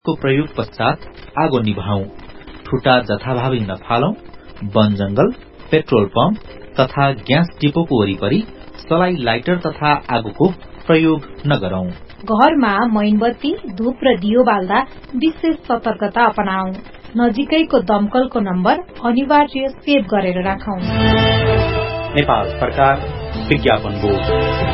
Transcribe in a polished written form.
को प्रयोग पश्चात आगो निभाऊ। ठुटा जथाभावी नफालौं। वन जंगल, पेट्रोल पम्प तथा ग्यास डिपोको वरिपरि सलाई लाइटर तथा आगोको प्रयोग नगरौं। घरमा मैनबत्ती, धूप र दियो बाल्दा विशेष सतर्कता अपनाऊ। नजिकैको दमकलको नम्बर अनिवार्य सेभ गरेर राखौं। नेपाल सरकार विज्ञापन बोर्ड।